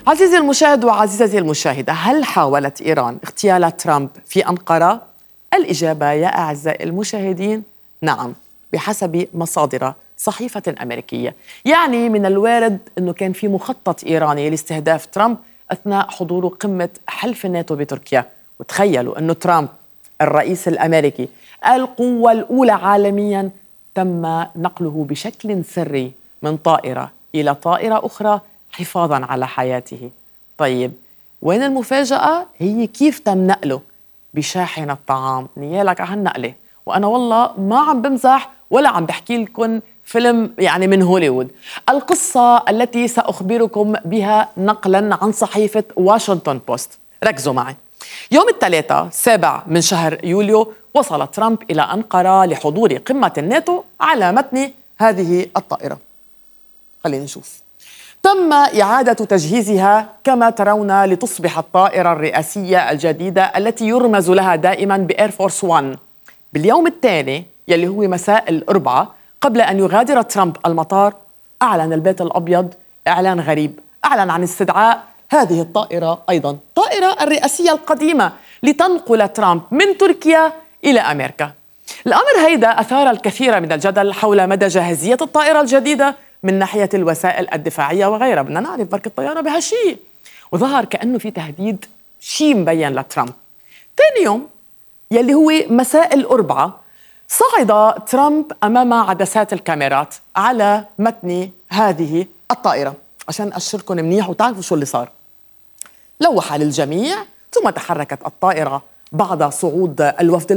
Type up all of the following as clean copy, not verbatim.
عزيزي المشاهد وعزيزتي المشاهدة، هل حاولت إيران اغتيال ترامب في أنقرة؟ الإجابة يا أعزائي المشاهدين نعم، بحسب مصادر صحيفة أمريكية. يعني من الوارد أنه كان في مخطط إيراني لاستهداف ترامب أثناء حضور قمة حلف الناتو بتركيا. وتخيلوا أنه ترامب الرئيس الأمريكي القوة الأولى عالميا تم نقله بشكل سري من طائرة إلى طائرة أخرى حفاظا على حياته. طيب وين المفاجأة؟ هي كيف تم نقله بشاحنة طعام. نيالك على هالنقلة، وأنا والله ما عم بمزح ولا عم بحكي لكم فيلم يعني من هوليوود. القصة التي سأخبركم بها نقلا عن صحيفة واشنطن بوست. ركزوا معي. يوم الثلاثاء 7 من شهر يوليو وصل ترامب إلى أنقرة لحضور قمة الناتو على متن هذه الطائرة. خلينا نشوف. تم إعادة تجهيزها كما ترون لتصبح الطائرة الرئاسية الجديدة التي يرمز لها دائما بإير فورس 1. باليوم الثاني يلي هو مساء الأربعاء قبل أن يغادر ترامب المطار، أعلن البيت الأبيض إعلان غريب، أعلن عن استدعاء هذه الطائرة أيضا، الطائرة الرئاسية القديمة، لتنقل ترامب من تركيا إلى أمريكا. الأمر هيدا أثار الكثير من الجدل حول مدى جاهزية الطائرة الجديدة من ناحية الوسائل الدفاعية وغيرها. بدنا نعرف بركة الطيارة بهالشيء. وظهر كأنه في تهديد شيء مبين لترامب. ثاني يوم يلي هو مساء الأربعاء صعد ترامب أمام عدسات الكاميرات على متن هذه الطائرة عشان أشركم منيح وتعرفوا شو اللي صار. لوح للجميع ثم تحركت الطائرة بعد صعود الوفد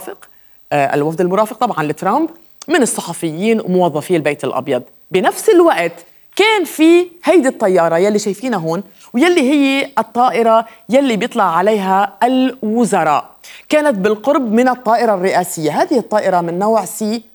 المرافق طبعا لترامب من الصحفيين وموظفي البيت الأبيض. بنفس الوقت كان في هيدي الطيارة يلي شايفينها هون، ويلي هي الطائرة يلي بيطلع عليها الوزراء، كانت بالقرب من الطائرة الرئاسية. هذه الطائرة من نوع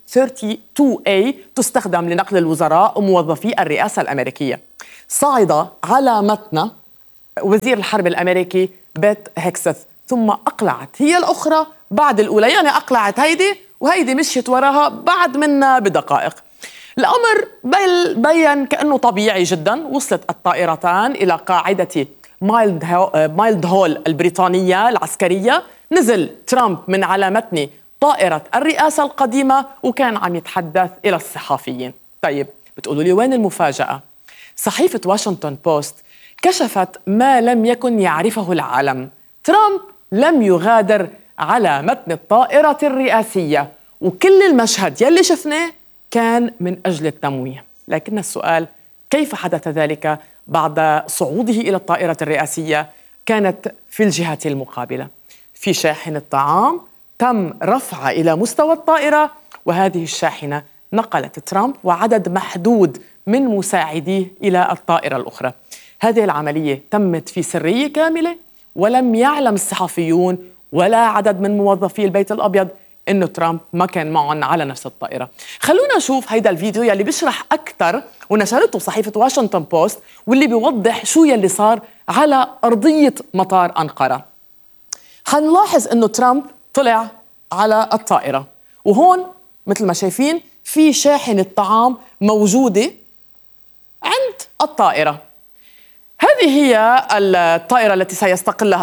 C-32A تستخدم لنقل الوزراء وموظفي الرئاسة الأمريكية. صعد على متن وزير الحرب الأمريكي بيت هيكسث، ثم أقلعت هي الأخرى بعد الأولى، يعني أقلعت هيدي وهيدي مشيت وراها بعد منا بدقائق. الأمر بين كأنه طبيعي جدا. وصلت الطائرتان إلى قاعدة مايلد هول البريطانية العسكرية. نزل ترامب من على متن طائرة الرئاسة القديمة وكان عم يتحدث إلى الصحفيين. طيب بتقولوا لي وين المفاجأة؟ صحيفة واشنطن بوست كشفت ما لم يكن يعرفه العالم. ترامب لم يغادر على متن الطائرة الرئاسية، وكل المشهد يلي شفناه كان من أجل التمويه. لكن السؤال كيف حدث ذلك بعد صعوده إلى الطائرة الرئاسية؟ كانت في الجهة المقابلة في شاحنة طعام تم رفعها إلى مستوى الطائرة، وهذه الشاحنة نقلت ترامب وعدد محدود من مساعديه إلى الطائرة الأخرى. هذه العملية تمت في سرية كاملة، ولم يعلم الصحفيون ولا عدد من موظفي البيت الأبيض إنه ترامب ما كان معهم على نفس الطائرة. خلونا نشوف هيدا الفيديو يلي بيشرح أكثر ونشرته صحيفة واشنطن بوست، واللي بيوضح شو يلي صار على أرضية مطار أنقرة. حنلاحظ إنه ترامب طلع على الطائرة، وهون مثل ما شايفين في شاحنة طعام موجودة عند الطائرة. هذه هي الطائرة التي سيستقلها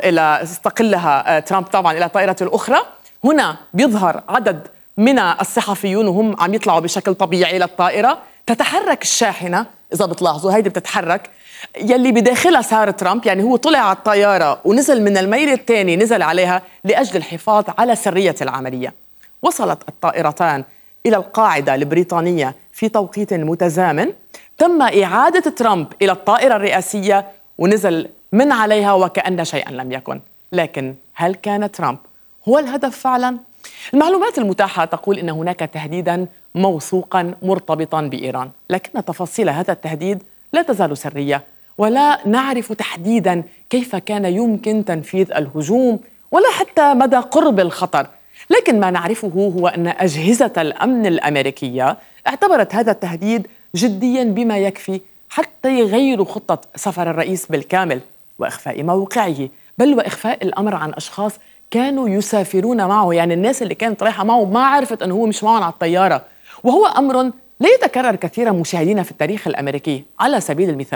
ترامب طبعا إلى طائرة الأخرى. هنا بيظهر عدد من الصحفيون وهم عم يطلعوا بشكل طبيعي إلى الطائرة. تتحرك الشاحنة، إذا بتلاحظوا هيدي بتتحرك، يلي بداخلها سار ترامب. يعني هو طلع على الطيارة ونزل من الميل الثاني، نزل عليها لأجل الحفاظ على سرية العملية. وصلت الطائرتان إلى القاعدة البريطانية في توقيت متزامن. تم إعادة ترامب إلى الطائرة الرئاسية ونزل من عليها وكأن شيئا لم يكن. لكن هل كان ترامب هو الهدف فعلا؟ المعلومات المتاحة تقول إن هناك تهديدا موثوقا مرتبطا بإيران، لكن تفاصيل هذا التهديد لا تزال سرية، ولا نعرف تحديدا كيف كان يمكن تنفيذ الهجوم ولا حتى مدى قرب الخطر. لكن ما نعرفه هو أن أجهزة الأمن الأمريكية اعتبرت هذا التهديد جديا بما يكفي حتى يغيروا خطة سفر الرئيس بالكامل وإخفاء موقعه، بل وإخفاء الأمر عن أشخاص كانوا يسافرون معه. يعني الناس اللي كانت رايحة معه ما عرفت أنه هو مش معهم على الطيارة، وهو أمر لا يتكرر كثيرا مشاهدينا في التاريخ الأمريكي. على سبيل المثال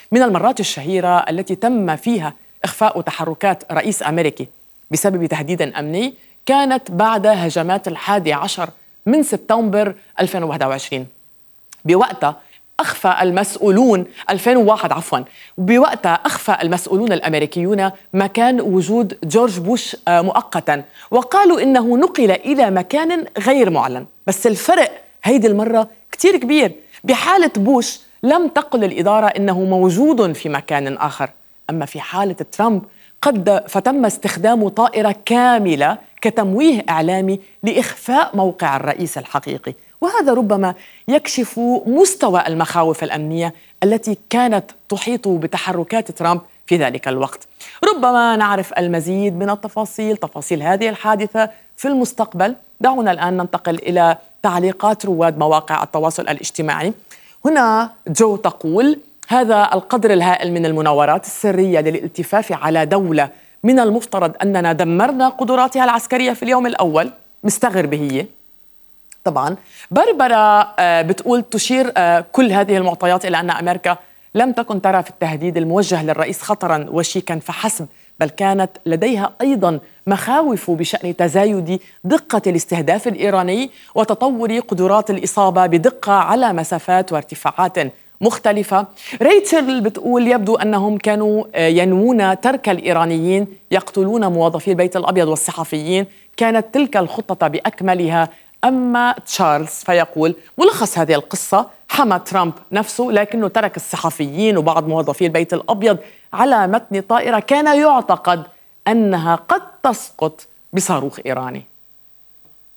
من المرات الشهيرة التي تم فيها إخفاء تحركات رئيس أمريكي بسبب تهديد أمني كانت بعد هجمات 11 من سبتمبر 2021. بوقتها أخفى المسؤولون 2001 عفوا بوقتها أخفى المسؤولون الأمريكيون مكان وجود جورج بوش مؤقتا، وقالوا إنه نقل إلى مكان غير معلن. بس الفرق هيدي المرة كتير كبير، بحالة بوش لم تقل الإدارة إنه موجود في مكان آخر، أما في حالة ترامب فتم استخدام طائرة كاملة كتمويه إعلامي لإخفاء موقع الرئيس الحقيقي، وهذا ربما يكشف مستوى المخاوف الأمنية التي كانت تحيط بتحركات ترامب في ذلك الوقت. ربما نعرف المزيد من تفاصيل هذه الحادثة في المستقبل. دعونا الآن ننتقل إلى تعليقات رواد مواقع التواصل الاجتماعي. هنا جو تقول: هذا القدر الهائل من المناورات السرية للالتفاف على دولة من المفترض أننا دمرنا قدراتها العسكرية في اليوم الأول، مستغربة هي. طبعا بربرة بتقول تشير كل هذه المعطيات إلى أن أمريكا لم تكن ترى في التهديد الموجه للرئيس خطرا وشيكا فحسب، بل كانت لديها أيضا مخاوف بشأن تزايد دقة الاستهداف الإيراني وتطور قدرات الإصابة بدقة على مسافات وارتفاعات مختلفة. ريتشل بتقول يبدو أنهم كانوا ينوون ترك الإيرانيين يقتلون موظفي البيت الأبيض والصحفيين، كانت تلك الخطة بأكملها. أما تشارلز فيقول ملخص هذه القصة: حمى ترامب نفسه لكنه ترك الصحفيين وبعض موظفي البيت الأبيض على متن طائرة كان يعتقد أنها قد تسقط بصاروخ إيراني.